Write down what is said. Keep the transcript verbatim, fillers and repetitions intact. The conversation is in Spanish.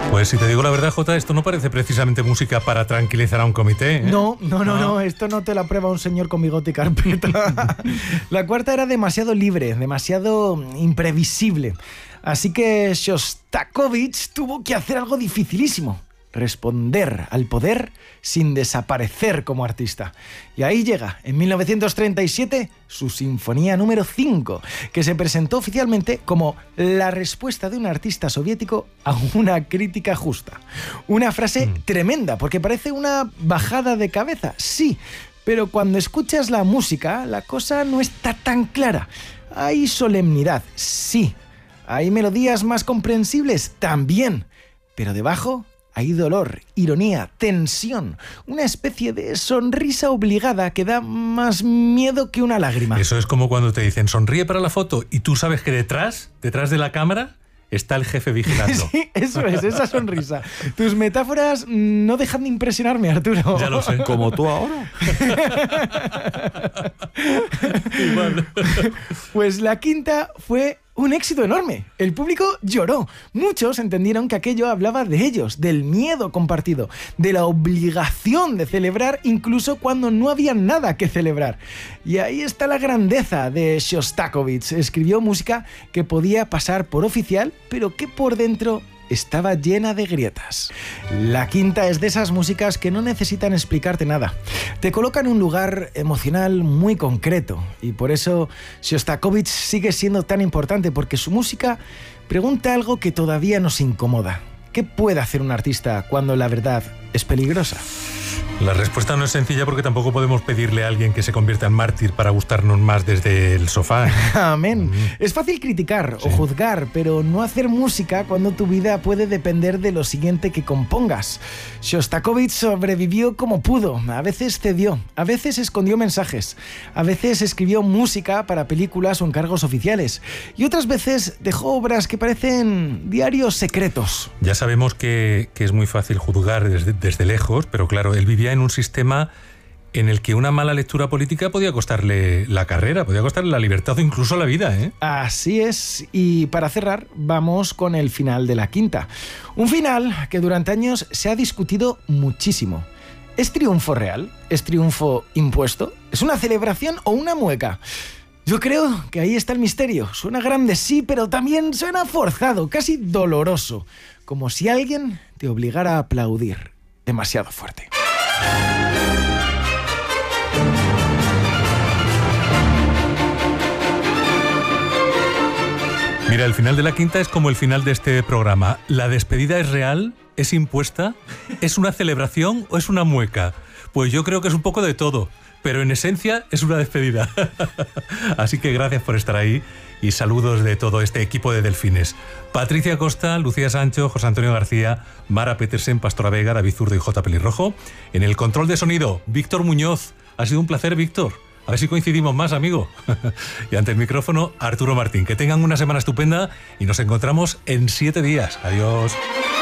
Pues si te digo la verdad, Jota, esto no parece precisamente música para tranquilizar a un comité, ¿eh? No, no, no, no, esto no te lo aprueba un señor con bigote y carpeta. La cuarta era demasiado libre, demasiado imprevisible. Así que Shostakovich tuvo que hacer algo dificilísimo: responder al poder sin desaparecer como artista. Y ahí llega, en mil novecientos treinta y siete, su Sinfonía número cinco, que se presentó oficialmente como la respuesta de un artista soviético a una crítica justa. Una frase mm. tremenda, porque parece una bajada de cabeza, sí, pero cuando escuchas la música, la cosa no está tan clara. Hay solemnidad, sí. Hay melodías más comprensibles, también. Pero debajo hay dolor, ironía, tensión, una especie de sonrisa obligada que da más miedo que una lágrima. Eso es como cuando te dicen sonríe para la foto y tú sabes que detrás, detrás de la cámara, está el jefe vigilando. Sí, eso es, esa sonrisa. Tus metáforas no dejan de impresionarme, Arturo. Ya lo sé. Como tú ahora. Igual. Pues la quinta fue un éxito enorme. El público lloró. Muchos entendieron que aquello hablaba de ellos, del miedo compartido, de la obligación de celebrar incluso cuando no había nada que celebrar. Y ahí está la grandeza de Shostakovich. Escribió música que podía pasar por oficial, pero que por dentro estaba llena de grietas. La quinta es de esas músicas que no necesitan explicarte nada. Te coloca en un lugar emocional muy concreto, y por eso Shostakovich sigue siendo tan importante, porque su música pregunta algo que todavía nos incomoda. ¿Qué puede hacer un artista cuando la verdad es peligrosa? La respuesta no es sencilla, porque tampoco podemos pedirle a alguien que se convierta en mártir para gustarnos más desde el sofá, ¿eh? Amén. Mm. Es fácil criticar Sí. o juzgar, pero no hacer música cuando tu vida puede depender de lo siguiente que compongas. Shostakovich sobrevivió como pudo. A veces cedió, a veces escondió mensajes, a veces escribió música para películas o encargos oficiales, y otras veces dejó obras que parecen diarios secretos. Ya sabemos que, que es muy fácil juzgar desde, desde lejos, pero claro, él vivía en un sistema en el que una mala lectura política podía costarle la carrera, podía costarle la libertad o incluso la vida, ¿eh? Así es, y para cerrar vamos con el final de la quinta. Un final que durante años se ha discutido muchísimo. ¿Es triunfo real? ¿Es triunfo impuesto? ¿Es una celebración o una mueca? Yo creo que ahí está el misterio. Suena grande, sí, pero también suena forzado, casi doloroso, como si alguien te obligara a aplaudir demasiado fuerte. Mira, el final de la quinta es como el final de este programa. ¿La despedida es real? ¿Es impuesta? ¿Es una celebración o es una mueca? Pues yo creo que es un poco de todo, pero en esencia es una despedida. Así que gracias por estar ahí y saludos de todo este equipo de Delfines. Patricia Costa, Lucía Sancho, José Antonio García, Mara Petersen, Pastora Vega, David Zurdo y J. Pelirrojo. En el control de sonido, Víctor Muñoz. Ha sido un placer, Víctor. A ver si coincidimos más, amigo. Y ante el micrófono, Arturo Martín. Que tengan una semana estupenda y nos encontramos en siete días. Adiós.